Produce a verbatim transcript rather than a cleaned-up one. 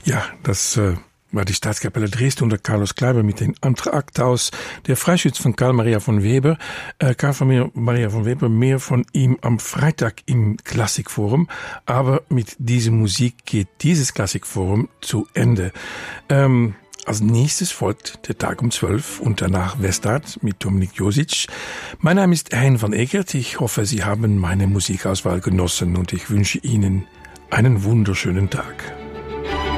Ja, das äh, war die Staatskapelle Dresden unter Carlos Kleiber mit dem Entrakt aus der Freischütz von Karl Maria von Weber. Äh, Karl Maria von Weber, mehr von ihm am Freitag im Klassikforum. Aber mit dieser Musik geht dieses Klassikforum zu Ende. Ähm, Als nächstes folgt der Tag um zwölf und danach Westart mit Dominik Josic. Mein Name ist Hein van Eekert. Ich hoffe, Sie haben meine Musikauswahl genossen und ich wünsche Ihnen einen wunderschönen Tag.